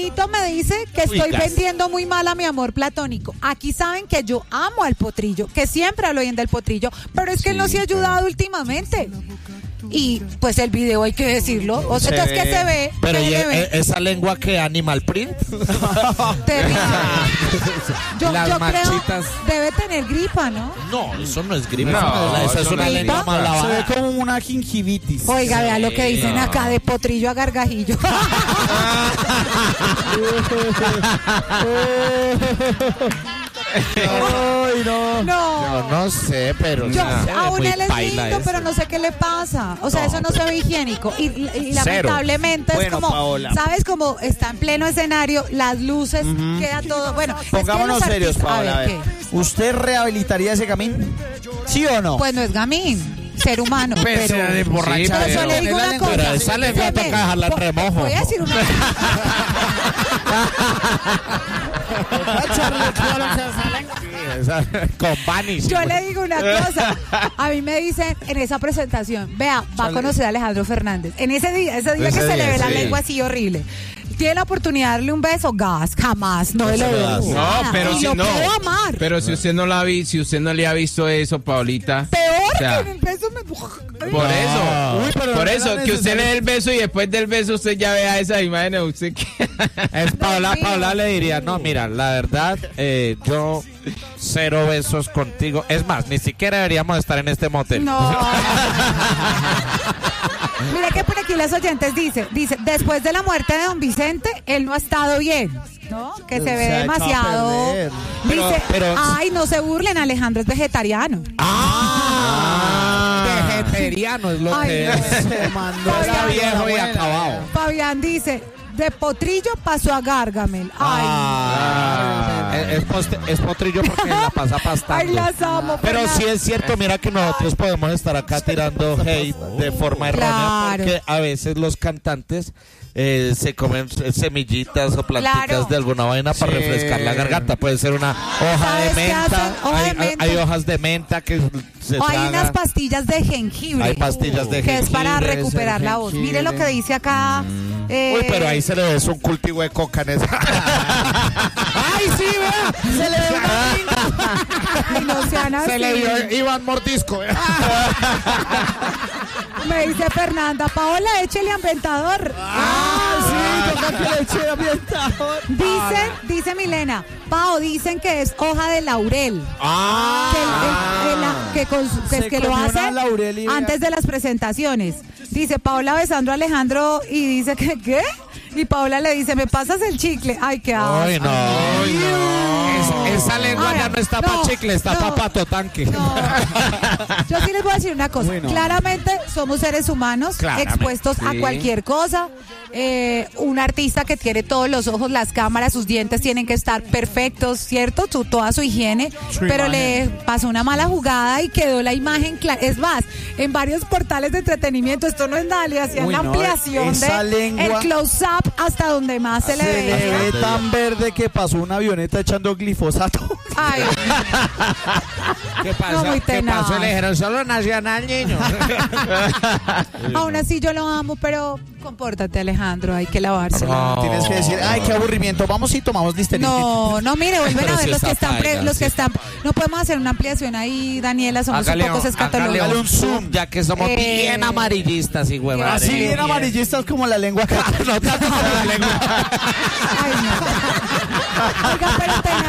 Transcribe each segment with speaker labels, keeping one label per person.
Speaker 1: Tito me dice que estoy vendiendo muy mal a mi amor platónico. Aquí saben que yo amo al potrillo, que siempre hablo bien del potrillo, pero es que él no se ha ayudado últimamente. Y pues el video hay que decirlo. O sea, entonces que se ve.
Speaker 2: Pero esa lengua que Animal Print.
Speaker 1: Terrible. Yo creo
Speaker 3: manchitas.
Speaker 1: debe tener gripa, ¿no?
Speaker 2: No, eso no es gripa.
Speaker 3: No,
Speaker 2: esa es una lengua mal
Speaker 3: Se
Speaker 2: lavada.
Speaker 3: ve como una gingivitis.
Speaker 1: Oiga, vea lo que dicen acá de potrillo a gargajillo.
Speaker 3: Ay, no.
Speaker 1: No.
Speaker 2: No sé, pero
Speaker 1: Aún él es lindo, pero no sé qué le pasa. O sea, eso no se ve higiénico. Y lamentablemente es
Speaker 3: Bueno,
Speaker 1: como,
Speaker 3: Paola.
Speaker 1: ¿sabes? Como está en pleno escenario, las luces, queda todo. Bueno,
Speaker 3: Pongámonos
Speaker 1: es que los
Speaker 3: serios,
Speaker 1: artistas-
Speaker 3: Paola.
Speaker 1: A ver, ¿qué?
Speaker 3: ¿Usted rehabilitaría ese camín? ¿Sí o no?
Speaker 1: Pues no es gamín, ser humano.
Speaker 3: Pero de borracha.
Speaker 1: Pero yo le digo una cosa.
Speaker 2: pero esa lengua toca dejarla en remojo.
Speaker 1: Voy a decir una
Speaker 2: Con Vanish.
Speaker 1: Yo le digo una cosa. A mí me dicen en esa presentación, vea, va a conocer a Alejandro Fernández. En ese día que se le ve la lengua así horrible. Tiene la oportunidad de darle un beso, gas, jamás, no le doy.
Speaker 4: No, pero
Speaker 1: y
Speaker 4: si
Speaker 1: lo
Speaker 4: no.
Speaker 1: puedo amar.
Speaker 4: Pero si usted no si usted no le ha visto eso, Paolita.
Speaker 1: Peor
Speaker 4: O sea,
Speaker 1: que en el beso me...
Speaker 4: Por eso,
Speaker 3: Uy, pero
Speaker 4: por
Speaker 3: no
Speaker 4: eso,
Speaker 3: era
Speaker 4: que usted
Speaker 3: necesario.
Speaker 4: le dé el beso y después del beso usted ya vea esas imágenes, usted que...
Speaker 2: Paola le diría, no, mira, la verdad, yo 0 besos contigo. Es más, ni siquiera deberíamos estar en este motel.
Speaker 1: No. Mira que por aquí los oyentes dice, después de la muerte de don Vicente, él no ha estado bien, ¿no? Que se ve
Speaker 3: Se ha echado a
Speaker 1: demasiado.
Speaker 3: perder.
Speaker 1: Dice,
Speaker 2: pero-
Speaker 1: ay, no se burlen, Alejandro es vegetariano.
Speaker 2: Vegetariano es lo
Speaker 1: Ay,
Speaker 2: que
Speaker 1: no.
Speaker 2: es.
Speaker 3: Se mandó
Speaker 2: Está
Speaker 3: la
Speaker 2: viejo y
Speaker 3: buena.
Speaker 2: acabado.
Speaker 1: Fabián dice, de potrillo pasó a Gargamel. Ay,
Speaker 2: Es potrillo porque la pasa pastando.
Speaker 1: ay, las amo.
Speaker 2: Pero
Speaker 1: Fernanda.
Speaker 2: sí es cierto, mira que nosotros podemos estar acá tirando hate de forma errónea
Speaker 1: Claro.
Speaker 2: porque a veces los cantantes se comen semillitas o plantitas
Speaker 1: Claro.
Speaker 2: de alguna vaina para
Speaker 3: Sí.
Speaker 2: refrescar la garganta. Puede ser una hoja de
Speaker 1: ¿Sabes qué
Speaker 2: menta.
Speaker 1: hacen? Hoja de menta.
Speaker 2: Hay hojas de menta que se
Speaker 1: O hay unas
Speaker 2: tragan.
Speaker 1: pastillas de jengibre.
Speaker 2: Hay pastillas de
Speaker 1: que es para
Speaker 2: jengibre,
Speaker 1: recuperar la voz. Mire lo que dice acá.
Speaker 2: Uy, pero ahí se le ve un cultivo de coca en esa.
Speaker 1: ¡Ay, sí, vea! Se le ve una y no sean así.
Speaker 2: Se le dio Iván Mordisco.
Speaker 1: Me dice Fernanda, Paola, échele ambientador.
Speaker 3: Sí, toca que le eche ambientador.
Speaker 1: Dice Milena, Pao, dicen que es hoja de laurel.
Speaker 3: Se
Speaker 1: Que lo
Speaker 3: comió una
Speaker 1: hacen
Speaker 3: laurel y-
Speaker 1: antes de las presentaciones. Dice Paola besando a Alejandro y dice que ¿qué? Y Paola le dice, ¿me pasas el chicle? Ay, qué asco.
Speaker 2: Ay, no. Esa lengua
Speaker 1: Ay,
Speaker 2: ya no está
Speaker 1: no,
Speaker 2: para chicle, está
Speaker 1: no.
Speaker 2: para pato tanque.
Speaker 1: No. Yo sí les voy a decir una cosa.
Speaker 3: Bueno.
Speaker 1: Claramente somos seres humanos
Speaker 2: Claramente,
Speaker 1: expuestos a
Speaker 4: sí.
Speaker 1: cualquier cosa. Un artista que tiene todos los ojos, las cámaras, sus dientes tienen que estar perfectos, ¿cierto? Toda su higiene. Pero le pasó una mala jugada y quedó la imagen clara. Es más, en varios portales de entretenimiento, esto no es nada, le hacían
Speaker 3: Uy,
Speaker 1: la
Speaker 3: no,
Speaker 1: ampliación
Speaker 3: esa
Speaker 1: de
Speaker 3: lengua-
Speaker 1: el close-up hasta donde más se le
Speaker 3: Se le
Speaker 1: veía.
Speaker 3: ve tan verde que pasó una avioneta echando glifosato.
Speaker 1: Ay,
Speaker 2: ¿Qué pasa?
Speaker 1: No, muy
Speaker 2: ¿Qué
Speaker 1: tenaz.
Speaker 2: pasó? Le dijeron, solo nacional, niño.
Speaker 1: aún así yo lo amo, pero compórtate, Alejandro, hay que lavarse.
Speaker 2: No.
Speaker 3: Tienes que decir, ay, qué aburrimiento, vamos y tomamos Listerine.
Speaker 1: No, mire, vuelven
Speaker 2: Pero
Speaker 1: a ver
Speaker 2: si
Speaker 1: los que
Speaker 2: está
Speaker 1: están,
Speaker 2: paila,
Speaker 1: los
Speaker 2: sí
Speaker 1: que
Speaker 2: está
Speaker 1: están. No podemos hacer una ampliación ahí, Daniela, somos un poco
Speaker 2: Hágale
Speaker 1: escatológicos.
Speaker 2: un zoom, ya que somos bien amarillistas y huevadas.
Speaker 3: Así bien amarillistas como la lengua acá.
Speaker 2: No tanto como la lengua.
Speaker 1: Ay, no. Oiga, pero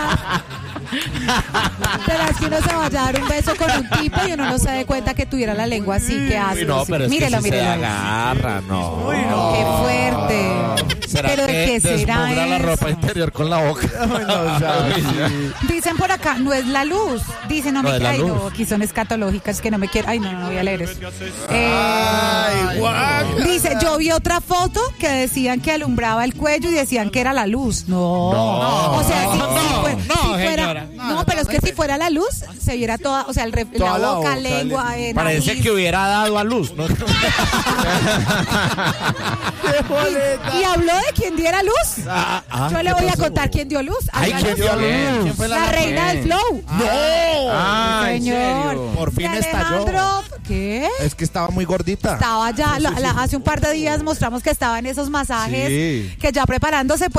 Speaker 1: tenaz que uno se vaya a dar un beso con un tipo y uno no se dé cuenta que tuviera la lengua así, ¿qué hace?
Speaker 2: Uy, no, pero es
Speaker 1: Mírelo,
Speaker 2: que si se
Speaker 1: mírelo.
Speaker 2: agarra, no.
Speaker 1: Qué fuerte.
Speaker 2: ¿Será
Speaker 1: Pero
Speaker 2: que
Speaker 1: ¿de qué será
Speaker 2: desmugra la
Speaker 1: eso?
Speaker 2: ropa interior con la boca?
Speaker 1: Dicen por acá, no es la luz. Dicen, no
Speaker 2: No
Speaker 1: me
Speaker 2: es la
Speaker 1: ay,
Speaker 2: luz.
Speaker 1: no, aquí son escatológicas, que no me quiero. Ay, no voy a leer eso.
Speaker 3: Ay, guau.
Speaker 1: Dice, yo vi otra foto que decían que alumbraba el cuello y decían que era la luz. No. O sea, pero es que si fuera la luz, se viera toda, o sea,
Speaker 3: Toda
Speaker 1: la
Speaker 3: la
Speaker 1: boca,
Speaker 3: boca,
Speaker 1: lengua,
Speaker 2: Parece
Speaker 1: nariz.
Speaker 2: que hubiera dado a luz, ¿no?
Speaker 3: ¡Qué boleta!
Speaker 1: Y habló de quien diera luz. Yo le voy a contar quién dio luz.
Speaker 2: Ay,
Speaker 1: Haga
Speaker 2: ¿quién
Speaker 1: luz.
Speaker 2: dio luz?
Speaker 3: ¿Quién fue
Speaker 1: La reina del flow.
Speaker 4: Ah, ¿en
Speaker 1: Señor.
Speaker 4: serio?
Speaker 2: Por fin
Speaker 1: Y
Speaker 2: estalló.
Speaker 1: Alejandro, ¿qué?
Speaker 2: Es que estaba muy gordita.
Speaker 1: Estaba ya, hace un par de días mostramos que estaba en esos masajes,
Speaker 3: Sí.
Speaker 1: que ya preparándose.